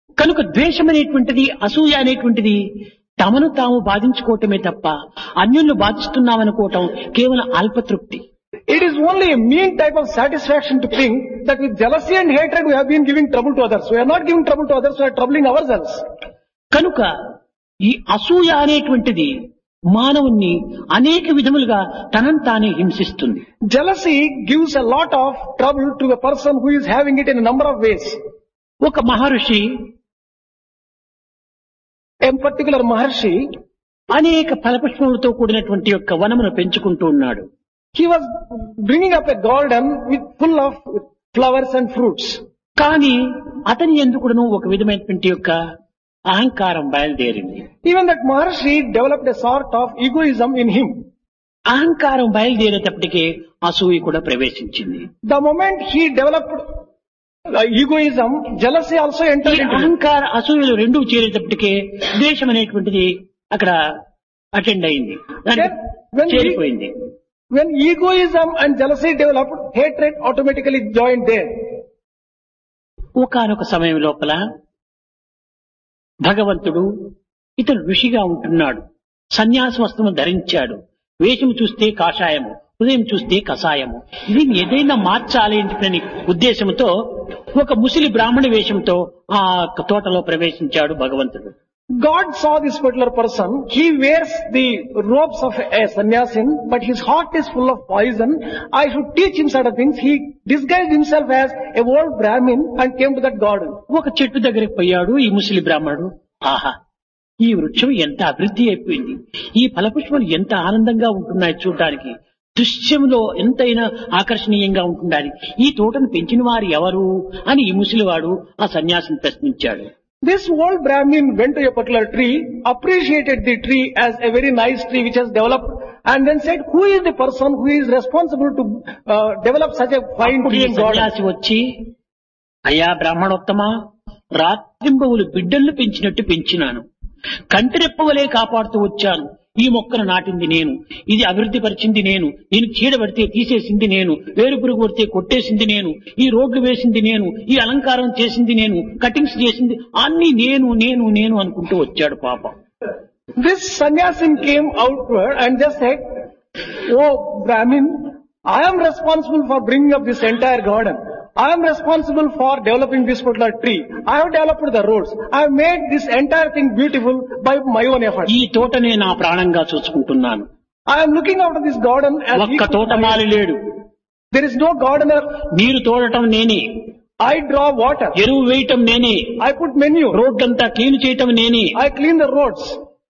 కనుక ద్వేషం అనేటువంటిది, అసూయ అనేటువంటిది తమను తాము బాధించుకోవటమే తప్ప అన్యులను బాధిస్తున్నామనుకోవటం కేవలం అల్పతృప్తి. It is only a mean type of satisfaction to think that with jealousy and hatred we have been giving trouble to others. We are not giving trouble to others, we are troubling ourselves. కనుక ఈ అసూయ అనేటువంటిది మానవుణ్ణి అనేక విధములుగా తనను తానే హింసిస్తుంది. Jealousy gives a lot of trouble to a person who is having it in a number of ways. ఒక మహర్షి A particular Maharshi, అనేక ఫలపుష్పములతో కూడినటువంటి యొక్క వనమును పెంచుకుంటూ ఉన్నాడు. he was bringing up a garden with full of flowers and fruits. కానీ అతని ఎందుకును ఒక విధమైనటువంటి యొక్క అహంకారం బయలుదేరింది. Even that Maharshi developed a sort of egoism in him. అహంకారం బయలుదేరేటప్పటికే అసూయ కూడా ప్రవేశించింది. The moment he developed egoism, jealousy also entered ఈ into him. అహంకార అసూయలు రెండూ చేరేటప్పటికే ద్వేషం అనేటువంటిది అక్కడ అటెండ్ అయింది, దానికి When చేరిపోయింది. When egoism and jealousy developed, hatred automatically joined there. ఒకానొక సమయం లోపల భగవంతుడు ఇతను ఋషిగా ఉంటున్నాడు, సన్యాస వస్త్రము ధరించాడు, వేషం చూస్తే కాషాయము, హృదయం చూస్తే కషాయము, దీన్ని ఏదైనా మార్చాలి అనే ఉద్దేశంతో ఒక ముసలి బ్రాహ్మణ వేషంతో ఆ తోటలో ప్రవేశించాడు భగవంతుడు. God saw this particular person. He wears the robes of a sannyasin, but his heart is full of poison. I should teach him certain things. He disguised himself as a old Brahmin and came to that garden. ఒక చెట్టు దగ్గరికి పోయాడు ఈ ముసలి బ్రాహ్మణుడు. ఆహా, ఈ వృక్షం ఎంత అభివృద్ధి అయిపోయింది, ఈ ఫలపుష్పాలు ఎంత ఆనందంగా ఉంటున్నాయి చూడటానికి, దృశ్యంలో ఎంతైనా ఆకర్షణీయంగా ఉంటుండాలి, ఈ తోటను పెంచిన వారు ఎవరు అని ఈ ముసలివాడు ఆ సన్యాసిని ప్రశ్నించాడు. This old Brahmin went to a particular tree, appreciated the tree as a very nice tree which has developed, and then said, who is the person who is responsible to develop such a fine అప్పుడు tree ఈ in garden? సన్యాసి వచ్చి, అయ్యా బ్రాహ్మణోత్తమ, రాత్రింబవులు బిడ్డలను పెంచినట్టు పెంచినాను, కంటిరెప్పవలే కాపాడుతూ వచ్చాను, ఈ మొక్కను నాటింది నేను, ఇది అభివృద్ధి పరిచింది నేను, నేను చీడ పడితే తీసేసింది నేను, వేరు పురుగు పడితే కొట్టేసింది నేను, ఈ రోడ్లు వేసింది నేను, ఈ అలంకారం చేసింది నేను, కటింగ్స్ చేసింది అన్ని నేను నేను నేను అనుకుంటూ వచ్చాడు పాపం. This sannyasin came outward and just said, oh Brahmin, I am responsible for bringing up this entire garden. I am responsible for developing this particular tree. I have developed the roads. I have made this entire thing beautiful by my own efforts. ఈ తోటనే నా ప్రాణంగా చూసుకుంటున్నాను. I am looking after this garden as ఒక్క తోటమాలి లేడు, there is no gardener. నీరు తోడటం నేనే, I draw water. ఎరువు వేయటం నేనే, I put manure. రోడ్డంతా క్లీన్ చేయటం నేనే, I clean the roads.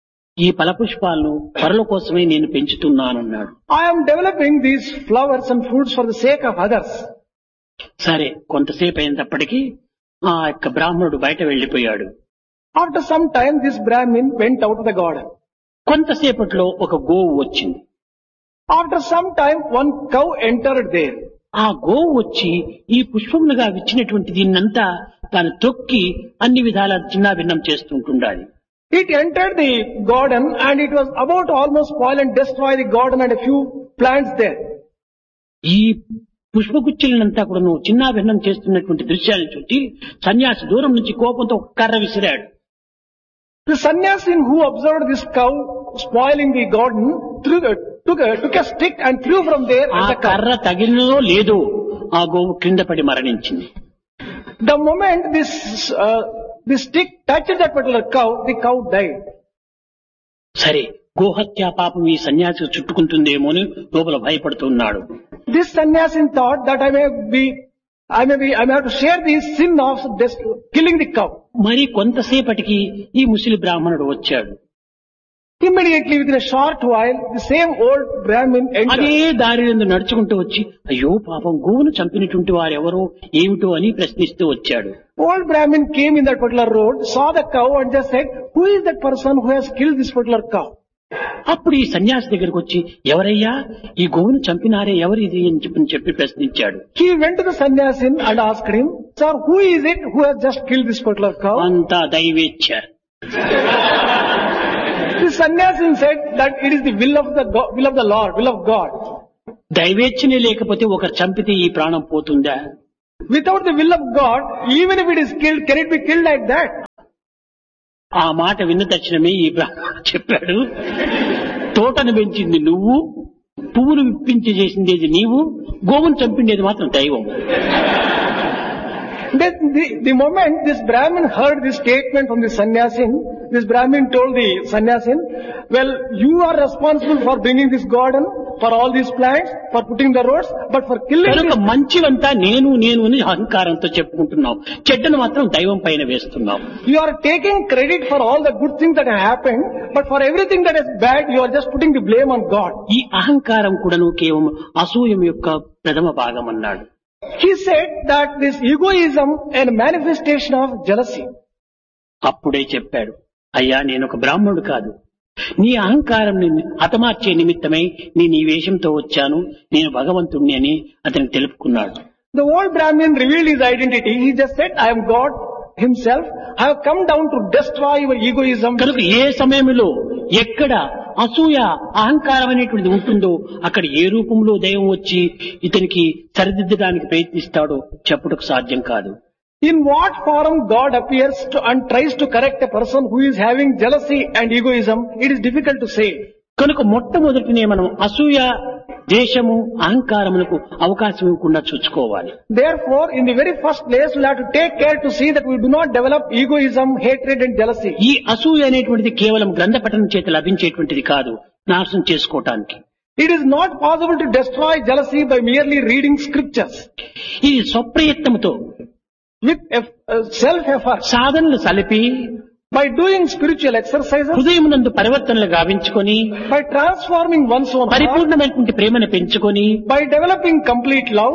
ఈ ఫలపుష్పాలను పరుల కోసమే నేను పెంచుతున్నానన్నాడు. I am developing these flowers and fruits for the sake of others. సరే, కొంతసేపు అయినప్పటికీ ఆ యొక్క బ్రాహ్మణుడు బయట వెళ్లిపోయాడు. After some time, this Brahmin went out of the garden. కొంతసేపట్లో ఒక గోవు వచ్చింది. After some time, one cow entered there. ఆ గోవు వచ్చి ఈ పుష్పములుగా విచ్చినటువంటి దీన్నంతా తాను తొక్కి అన్ని విధాల చిన్న భిన్నం చేస్తుంటుండాలి. It entered the garden and it was about to almost spoil and destroy the garden and a few plants there. ఈ పుష్పగుచ్చులనంతా కూడా నువ్వు చిన్న భిన్నం చేస్తున్నటువంటి దృశ్యాన్ని చూసి సన్యాసి దూరం నుంచి కోపంతో ఒక కర్ర విసిరాడు. The sannyasin who observed this cow spoiling the garden took a stick and threw from there ఆ at the cow. కర్ర తగిలినదో లేదో ఆ గోవు క్రింద పడి మరణించింది. The moment this stick touched that particular cow, the cow died. సరే, గోహత్యా పాపం ఈ సన్యాసి చుట్టుకుంటుందేమో అని లోపల భయపడుతున్నాడు. This sannyasin thought that I may have to share the sin of killing the cow. మరి కొంతసేపటికి ఈ ముసలి బ్రాహ్మణుడు వచ్చాడు. Immediately, within a short while, the same old Brahmin అదే entered. దారి నుండి నడుచుకుంటూ వచ్చి, అయ్యో పాపం గోవును చంపినటువంటి వారెవరో ఏమిటో అని ప్రశ్నిస్తూ వచ్చాడు. Old Brahmin came in that particular road, saw the cow and just said, who is that person who has killed this particular cow? అప్పుడు ఈ సన్యాసి దగ్గరికి వచ్చి, ఎవరయ్యా ఈ గోవును చంపినారే, ఎవరిది అని చెప్పి ప్రశ్నించాడు. He went to the sannyasin and asked him, sir, who is it who has just killed this particular cow? అంతా దైవేచ్ఛ. The sannyasin said that it is the will of the Lord, will of God. దైవేచ్ఛనే లేకపోతే ఒకరు చంపితే ఈ ప్రాణం పోతుందా? Without the will of God, even if it is killed, can it be killed like that? ఆ మాట విన్న తక్షణమే ఈ బ్రాహ్మణుడు చెప్పాడు, తోటను పెంచింది నువ్వు, పువ్వులు విప్పించి చేసింది నీవు, గోవును చంపిండేది మాత్రం దైవం. The moment this Brahmin heard this statement from the sannyasin, this Brahmin told the sannyasin, well, you are responsible for bringing this garden, for all these plants, for putting the roads, but for killing కనుక this. మంచివంతా నేను నేను అని అహంకారంతో చెప్పుకుంటున్నావు, చెడ్డను మాత్రం దైవం పైన వేస్తున్నావు. You are taking credit for all the good things that have happened, but for everything that is bad, you are just putting the blame on God. ఈ అహంకారం కూడాను కేవలం అసూయం యొక్క ప్రథమ భాగం అన్నాడు. He said that this egoism is a manifestation of jealousy. అప్పుడే చెప్పాడు, అయ్యా నేను ఒక బ్రాహ్మణుడు కాదు, నీ అహంకారం హతమార్చే నిమిత్తమై నేను ఈ వేషంతో వచ్చాను, నేను భగవంతుణ్ణి అని అతనికి తెలుపుకున్నాడు. The old Brahmin revealed his identity. He just said, I am God himself. I have come down to destroy your egoism. కనుక ఏ సమయంలో ఎక్కడ అసూయ అహంకారం అనేటువంటిది ఉంటుందో అక్కడ ఏ రూపంలో దైవం వచ్చి ఇతనికి సరిదిద్దడానికి ప్రయత్నిస్తాడో చెప్పుటకు సాధ్యం కాదు. In what form God appears to and tries to correct a person who is having jealousy and egoism, it is difficult to say. కనుక మొట్టమొదటినే మనం అసూయ, దేశము, అహంకారములకు అవకాశం ఇవ్వకుండా చూసుకోవాలి. Therefore, in the very first place, we have to take care to see that we do not develop egoism, hatred and jealousy. ఈ అసూయ అనేటువంటిది కేవలం గ్రంథ పఠనం చేత లభించేటువంటిది కాదు, నాశనం చేసుకోవటానికి. It is not possible to destroy jealousy by merely reading scriptures. ఇది స్వప్రయత్నముతో With self-effort, సాధనలు సలిపి by doing spiritual exercises, హృదయమునందు పరివర్తనలు గావించుకొని by transforming one's own heart, పరిపూర్ణమైనటువంటి ప్రేమను పెంచుకొని by developing complete love,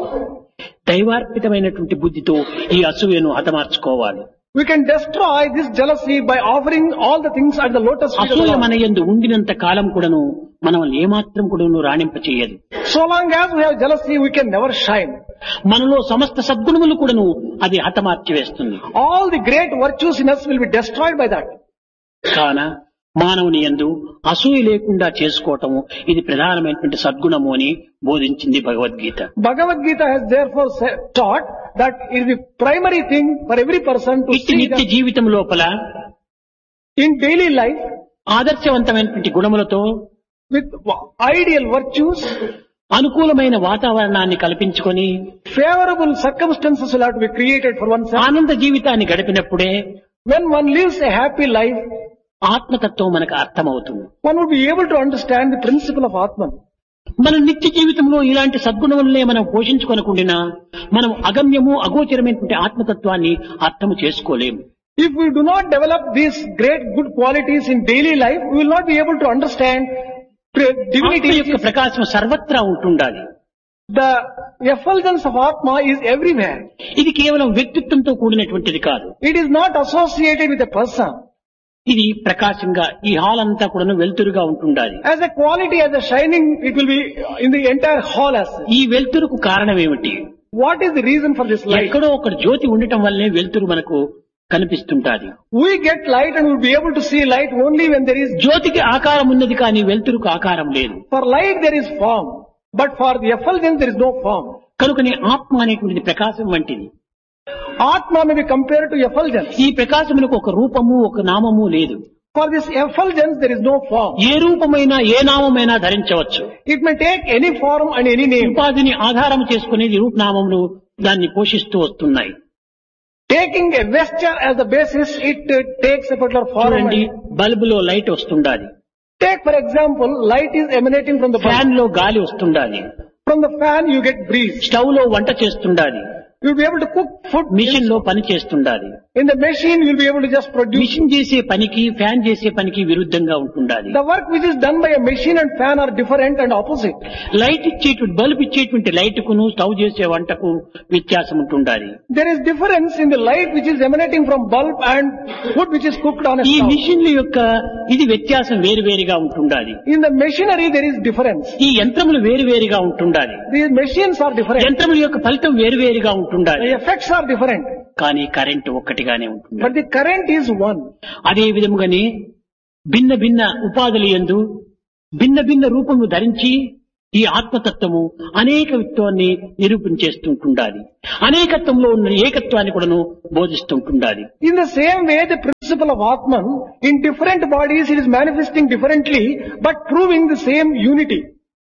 దైవార్పితమైనటువంటి బుద్ధితో ఈ అసూయను హతమార్చుకోవాలి. we can destroy this jealousy by offering all the things at the lotus feet of the అసూయ Lord. మన యందు ఉండినంత కాలం కూడాను మనం ఏమాత్రం కూడాను రాణింప చేయదు. So long as we have jealousy, we can never shine. మనలో సమస్త సద్గుణములు కూడాను అది హతమార్చి వేస్తుంది. All the great virtues in us will be destroyed by that. కాన మానవుని యందు అసూయ లేకుండా చేసుకోవటము ఇది ప్రధానమైనటువంటి సద్గుణము అని బోధించింది Bhagavad Gita. Bhagavad Gita has therefore taught that it is the primary thing for every person to ఇట్టి see నిత్య that జీవితం లోపల in daily life, ఆదర్శవంతమైనటువంటి గుణములతో with ideal virtues, అనుకూలమైన వాతావరణాన్ని కల్పించుకొని favorable circumstances will have to be created for oneself. ఆనంద జీవితాన్ని గడిపినప్పుడే When one lives a happy life, ఆత్మతత్వం మనకు అర్థమవుతుంది. one would be able to understand the principle of Atman. మన నిత్య జీవితంలో ఇలాంటి సద్గుణములనే మనం పోషించుకొనకుండా మనం అగమ్యము అగోచరమైనటువంటి ఆత్మతత్వాన్ని అర్థము చేసుకోలేము. If we do not develop these great good qualities in daily life, we will not be able to understand divinity. ఆత్మ యొక్క ప్రకాశం సర్వత్రా ఉంటుండాలి. The effulgence of Atma is everywhere. ఇది కేవలం వ్యక్తిత్వంతో కూడినటువంటిది కాదు. It is not associated with a person. ఇది ప్రకాశంగా ఈ hall అంతా కూడా వెలుతురుగా ఉంటుండాలి. As a quality, as a shining, it will be in the entire hall as such. ఈ వెలుతురుకు కారణం ఏమిటి? What is the reason for this light? ఎక్కడో ఒక జ్యోతి ఉండటం వల్లనే వెలుతురు మనకు కనిపిస్తుంటాది. We get light and we will be able to see light only when there is. జ్యోతికి ఆకారం ఉన్నది కానీ వెలుతురుకు ఆకారం లేదు. For light there is form, but for the effulgence there is no form. కనుకనే ఆత్మ అనేటువంటిది ప్రకాశం వంటిది. Atma may be compared to effulgence. ఈ ప్రకాశములకు ఒక రూపము ఒక నామము లేదు. For this effulgence there is no form. A రూపమైనా A నామమైనా ధరించవచ్చు. It may take any form and any name. ఉపాధిని ఆధారం చేసుకునేది రూపనామములు దాన్ని పోషిస్తూ వస్తున్నాయి. Taking a vesture as the basis, it takes a particular form. చూడండి, బల్బులో light వస్తుండాలి, Take for example, light is emanating from the fan bulb. లో గాలి వస్తుండాలి, From the fan you get breeze. Stove లో వంట చేస్తుండాలి, You'll be able to cook food. Machine లో పని చేస్తుండాలి. In the machine you'll be able to just produce. Machine చేసే పనికి fan చేసే పనికి విరుద్ధంగా ఉంటుండాలి. The work which is done by a machine and fan are different and opposite. Light ఇచ్చేటువంటి bulb ఇచ్చేటువంటి లైట్ కును స్టవ్ చేసే వంటకు వ్యత్యాసం ఉంటుండాలి. There is difference in the light which is emanating from bulb and food which is cooked on a ఈ stove. మిషన్ల యొక్క ఇది వ్యత్యాసం వేరువేరుగా ఉంటుండాలి. In the machinery there is difference. ఈ యంత్రములు వేరువేరుగా ఉంటుండాలి. These machines are different. యంత్రముల యొక్క ఫలితం వేరువేరుగా ఉంటుండాలి. The effects are different. కానీ కరెంట్ ఒక్కటిగానే ఉంటుంది. But the current is one. అదే విధముగానే భిన్న భిన్న ఉపాధులు యందు భిన్న భిన్న రూపము ధరించి ఈ ఆత్మతత్వము అనేకత్వాన్ని నిరూపించేస్తుంటుండాలి. అనేకత్వంలో ఉన్న ఏకత్వాన్ని కూడాను బోధిస్తుంటుండాలి. In the same way, the principle principle of Atman, in different bodies it is manifesting differently, but proving the same unity.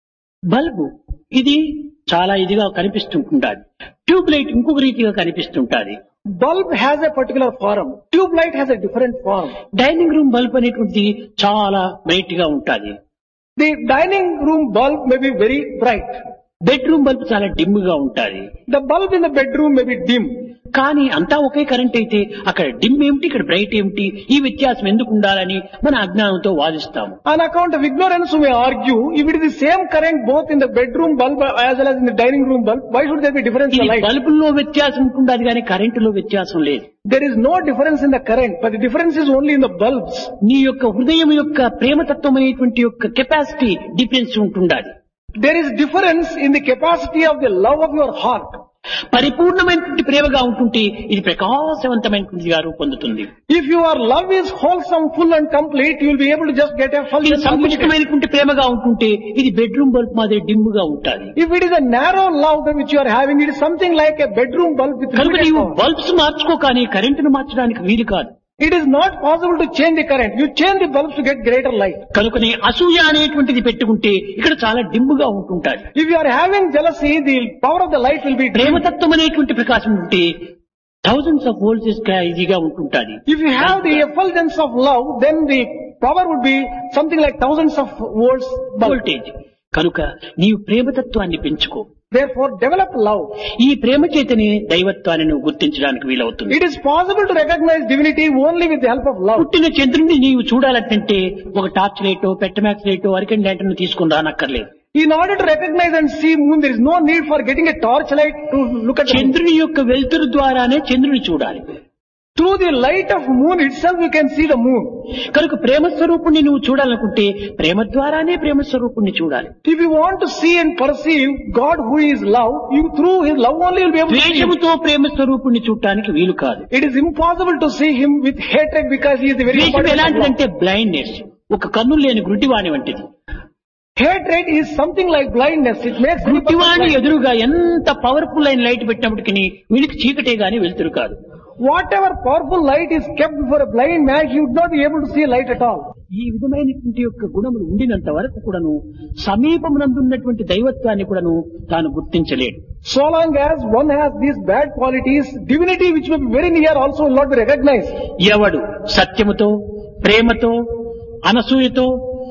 Bulb ఇది చాలా ఇదిగా కనిపిస్తుంటుంది. ట్యూబ్ లైట్ ఇంకొక రీతిగా కనిపిస్తుంటుంది. Bulb has a particular form. Tube light has a different form. Dining room bulb అనేటువంటిది చాలా bright గా ఉంటుంది. The dining room bulb may be very bright. Bedroom bulb చాలా డిమ్ గా ఉంటుంది. The bulb in the bedroom may be dim. కానీ అంతా ఒకే current అయితే అక్కడ డిమ్ ఏమిటి, ఇక్కడ బ్రైట్ ఏమిటి, ఈ వ్యత్యాసం ఎందుకు ఉండాలని మన అజ్ఞానంతో వాదిస్తాము. On account of ignorance we may argue, if it is the same current both in the bedroom bulb as well as in the dining room bulb, why should there be difference in ఇది the light? బల్బుల్లో వ్యత్యాసం ఉంటుండదు కానీ కరెంటులో వ్యత్యాసం లేదు. There is no difference in the current, but the difference is only in the bulbs. నీ యొక్క హృదయం యొక్క ప్రేమతత్వం అనేటువంటి యొక్క కెపాసిటీ డిఫరెన్స్ ఉంటుండాలి. There is difference in the capacity of the love of your heart. పరిపూర్ణమైనటువంటి ప్రేమగా ఉంటుంటే ఇది ప్రకాశవంతమైనటువంటిగా రూపొందుతుంది. If your love is wholesome, full and complete, you will be able to just get a full ఇది and complete. సంకుచితమైనటువంటి ప్రేమగా ఉంటుంటే ఇది bedroom bulb మాదిరి dim గా ఉంటుంది. If it is a narrow love that which you are having, it is something like a bedroom bulb with కనుక limited నీవు power. Bulbs మార్చుకో కానీ కరెంటును మార్చడానికి వీలు కాదు. It is not possible to change the current. You change the bulbs to get greater light. కనుకనే అసూయ అనేటువంటిది పెట్టుకుంటే ఇక్కడ చాలా డిమ్ గా ఉంటుంటాది. If you are having jealousy, the power of the light will be dim. ప్రేమతత్వం అనేటువంటి ప్రకాశం ఉంటే థౌజండ్స్ ఆఫ్ వోల్ట్స్ ఈజీగా ఉంటుంటాది. If you have the effulgence of love, then the power would be something like thousands of volts bulb. Voltage కనుక నీవు ప్రేమతత్వాన్ని పెంచుకో. Therefore, develop love. ఈ ప్రేమ చేతనే దైవత్వాన్ని నువ్వు గుర్తించడానికి వీలవుతుంది. It is possible to recognize divinity only with the help of love. పుట్టిన చంద్రుడిని నీవు చూడాలంటే ఒక టార్చ్ లైటో పెట్టమాక్స్ లైటో అరికెన్ ల్యాంటర్న్ తీసుకుని రానక్కర్లేదు. In order to recognize and see moon, there is no need for getting a torchlight to look at the moon. చంద్రుని యొక్క వెలుతురు ద్వారానే చంద్రుని చూడాలి. Through the light of moon itself, you can see the moon. కనుక ప్రేమ స్వరూపుణ్ణి నువ్వు చూడాలనుకుంటే ప్రేమ ద్వారానే ప్రేమ స్వరూపుణ్ణి చూడాలి. If you want to see and perceive God who is love, you through His love only will be able to see Him. ద్వేషముతో ప్రేమ స్వరూపుణ్ణి చూడటానికి వీలు కాదు. It is impossible to see Him with hatred because He is the very ద్వేషం embodiment of love. ఎలాంటిదంటే blindness, ఒక కన్ను లేని గుడ్డివాణి వంటిది. Hatred is something like blindness. It makes any person గుడ్డివాణి blind. ఎదురుగా ఎంత పవర్ఫుల్ అయిన లైట్ పెట్టినప్పటికీ వీడికి చీకటే గాని వెలుతురు కాదు. Whatever powerful light is kept before a blind man, he would not be able to see light at all. ఈ విధమైనటువంటి యొక్క గుణములు ఉండినంత వరకు కూడాను సమీపమునందున్నటువంటి దైవత్వాన్ని కూడాను తాను గుర్తించలేడు. So long as one has these bad qualities, divinity which may be very near also will not be recognized. ఎవడు సత్యముతో, ప్రేమతో, అనసూయతో,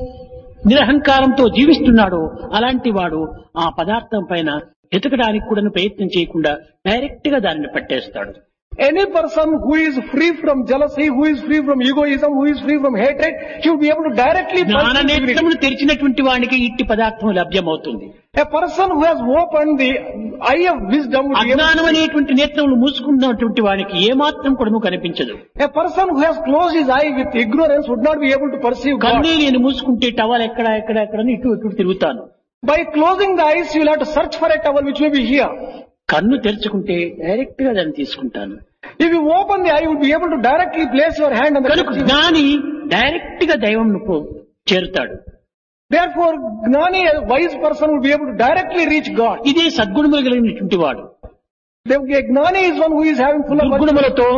నిరహంకారంతో జీవిస్తున్నాడో అలాంటి వాడు ఆ పదార్థం పైన ఎతకడానికి కూడా ప్రయత్నం చేయకుండా డైరెక్ట్ గా దానిని పట్టేస్తాడు. Any person who is free from jealousy, who is free from egoism, who is free from hatred, he will be able to directly జ్ఞాన perceive divinity. నేత్రములు తెరిచినటువంటి వానికి ఇట్టి పదార్థం లభ్యమవుతుంది. A person who has opened the eye of wisdom would be able అజ్ఞానం to see. అనేటువంటి నేత్రములు మూసుకున్నటువంటి వానికి ఏమాత్రం కూడా కనిపించదు. A person who has closed his eye with ignorance would not be able to perceive God. కన్నే నేను మూసుకుంటే టవల్ ఎక్కడ ఇటు ఇటు తిరుగుతాను. By closing the eyes, you will have to search for a towel which may be here. కన్ను తెరుచుకుంటే direct గా దాన్ని తీసుకుంటాను. If you open the eye, you would be able to directly place your hand on the కనుక kerchief. జ్ఞాని direct గా దైవం చేరుతాడు. Therefore, Gnani, a wise person, would be able to directly reach God. ఇదే సద్గుణములు కలిగినటువంటి వాడు. The Gnani is one who is having full of virtue. దుర్గుణములతో,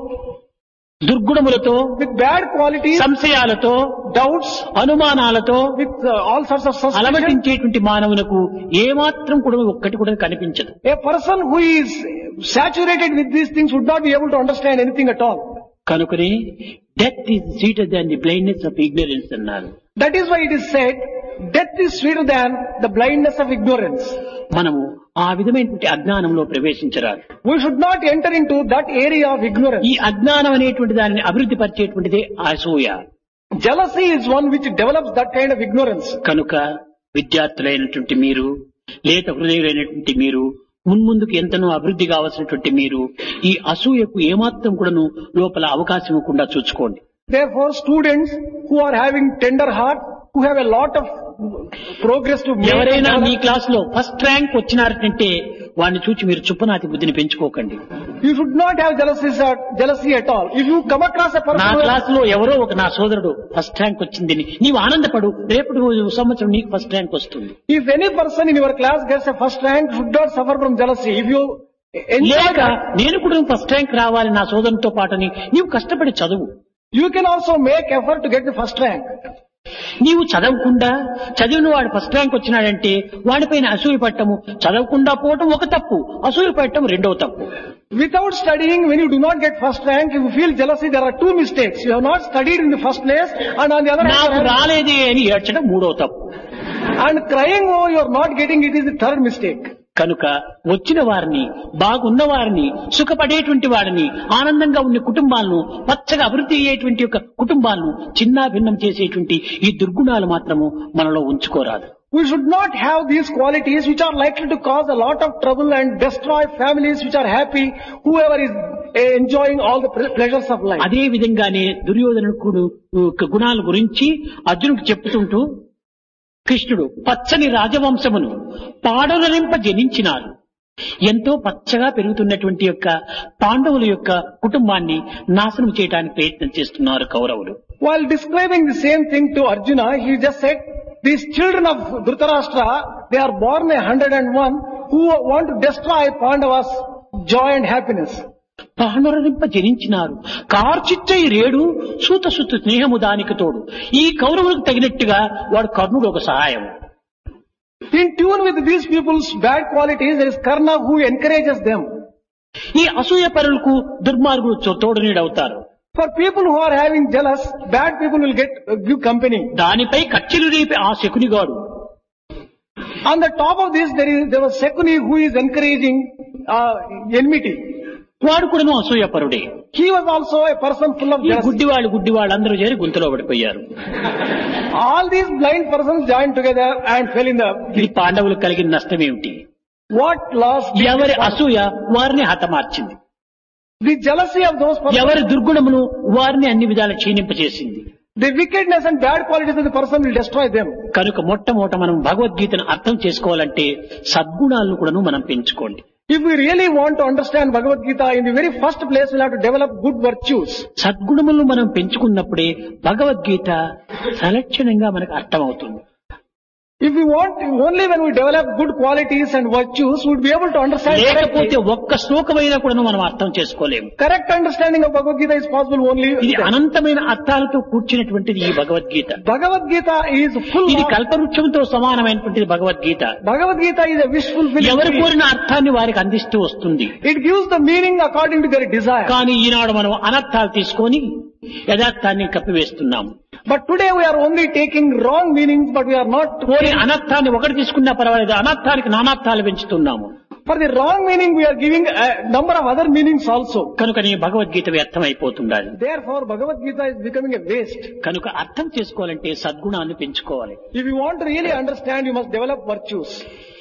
With bad qualities, సంశయాలతో, doubts, అనుమానాలతో with all sorts of suspicion. అలమటించేటువంటి మానవులకు ఏమాత్రం కూడా ఒక్కటి కూడా కనిపించదు. A person who is saturated with these things would not be able to understand anything at all. కనుకనే death is sweeter than the blindness of ignorance అన్నారు. That is why it is said, death is sweeter than the blindness of ignorance. మనము ఆ విధమైనటువంటి అజ్ఞానంలో ప్రవేశించరాదు. We should not enter into that area of ignorance. ఈ అజ్ఞానం అనేటువంటి దానిని అభివృద్ధి పరిచేటువంటిదే అసూయ. Jealousy is one which develops that kind of ignorance. కనుక విద్యార్థులైనటువంటి మీరు, లేత హృదయులైనటువంటి మీరు, మున్ముందుకు ఎంతనో అభివృద్ధి కావాల్సినటువంటి మీరు ఈ అసూయకు ఏమాత్రం కూడాను లోపల అవకాశం ఇవ్వకుండా చూసుకోండి. Therefore, students who are having tender heart, who have a lot of progress to make, ఎవరైనా మీ క్లాస్ లో ఫస్ట్ ర్యాంక్ వచ్చినారంటే వాడిని చూచి మీరు చుప్పనాతి బుద్ధిని పెంచుకోకండి. you should not have jealousy at all. If you come across a person నా who has- class లో ఎవరో ఒక నా సోదరుడు ఫస్ట్ ర్యాంక్ వచ్చిందని నీవు ఆనందపడు, రేపు సంవత్సరం నీకు ఫస్ట్ ర్యాంక్ వస్తుంది. if any person in your class gets a first rank, you should not suffer from jealousy. If you enjoy లేక that, నేను కూడా ఫస్ట్ ర్యాంక్ రావాలి నా సోదరునితో పాటని నీవు కష్టపడి చదువు. You can also make effort to get the first rank. నీవు చదవకుండా చదివిన వాడు ఫస్ట్ ర్యాంక్ వచ్చినాడంటే వాడిపైన అసూయ పట్టము, చదవకుండా పోవటం ఒక తప్పు, అసూయ పట్టడం రెండవ తప్పు. Without studying, when you do not get first rank, if you feel jealousy, there are two mistakes. You have not studied in the first place, and on the other నాకు hand, రాలేదే అని ఏడ్చడం మూడవ తప్పు. and crying, oh, you are not getting it, is the third mistake. కనుక వచ్చిన వారిని, బాగున్న వారిని, సుఖపడేటువంటి వారిని, ఆనందంగా ఉన్న కుటుంబాలను, పచ్చగా అభివృద్ధి అయ్యేటువంటి యొక్క కుటుంబాలను చిన్నా భిన్నం చేసేటువంటి ఈ దుర్గుణాలు మాత్రము మనలో ఉంచుకోరాదు. We should not have these qualities which are likely to cause a lot of trouble and destroy families which are happy, whoever is enjoying all the pleasures of life. అదే విధంగానే దుర్యోధనుడు గుణాల గురించి అర్జునుడికి చెప్పుతుంటూ కృష్ణుడు పచ్చని రాజవంశమును పాడలరింప జనించినాడు. ఎంతో పచ్చగా పెరుగుతున్నటువంటి యొక్క పాండవుల యొక్క కుటుంబాన్ని నాశనం చేయడానికి ప్రయత్నం చేస్తున్నారు కౌరవులు. While describing the same thing to Arjuna, he just said, these children of Dhritarashtra, they are born 101 who want to destroy Pandavas' joy and happiness. పాండవరింప జనించినారు, కార్చిచ్చై రేడు సూత సుత స్నేహము దానికి తోడు. ఈ కౌరవులకు తగినట్టుగా వాడు కర్ణుడు ఒక సహాయం. In tune with these people's bad qualities, there is Karna who encourages them. ఈ అసూయ పరులకు దుర్మార్గులు తోడు నీడవుతారు. For people who are having jealous, bad people will give company. దానిపై కచ్చిలు రేపి ఆ శకునిగాడు. On the top of this, there was Shakuni who is encouraging enmity. వాడు కూడాను అసూయపరుడే. He was also a person full of ఈ jealousy. గుడ్డివాళ్ళు అందరూ చేరి గుంతలో పడిపోయారు. All these blind persons joined together and fell in the... ఇది పాండవులకు కలిగిన నష్టం ఏమిటి? What loss? ఎవరి అసూయ వారిని హతమార్చింది. The jealousy of those persons. ఎవరి దుర్గుణమును వారిని అన్ని విధాలు క్షీణింపచేసింది. The wickedness and bad qualities of the person will destroy them. కనుక మొట్టమొదట మనం భగవద్గీతను అర్థం చేసుకోవాలంటే సద్గుణాలను కూడాను మనం పెంచుకోండి. If we really want to understand Bhagavad Gita, in the very first place we'll have to develop good virtues. సద్గుణములను మనం పెంచుకున్నప్పుడే భగవద్గీత సలక్షణంగా మనకు అర్థమవుతుంది. If we want, only when we develop good qualities and virtues, we'll be able to understand లేకపోతే correctly. ఒక్క శ్లోకమైనా కూడా మనం అర్థం చేసుకోలేము. Correct understanding of Bhagavad Gita is possible only. ఇది అనంతమైన అర్థాలతో కూర్చున్నటువంటిది ఈ Bhagavad Gita. Bhagavad Gita is full ఇది of... కల్పవృక్షంతో సమానమైనటువంటిది Bhagavad Gita. Bhagavad Gita is a wish fulfilling ఎవరు tree. కోరిన అర్థాన్ని వారికి అందిస్తూ వస్తుంది. It gives the meaning according to their desire. కానీ ఈనాడు మనం అనర్థాలు తీసుకొని యథార్థాన్ని కప్పివేస్తున్నాము. But today we are only taking wrong meanings, but we are not... పోనీ అనర్థాన్ని ఒకటి తీసుకున్నా పర్వాలేదు, అనర్థానికి నానార్థాలు పెంచుతున్నాము. For the wrong meaning we are giving a number of other meanings also. కనుక నీ Bhagavad Gita వ్యర్థమైపోతుండాలి. Therefore Bhagavad Gita is becoming a waste. కనుక అర్థం చేసుకోవాలంటే సద్గుణాన్ని పెంచుకోవాలి. If you want to really understand, you must develop virtues.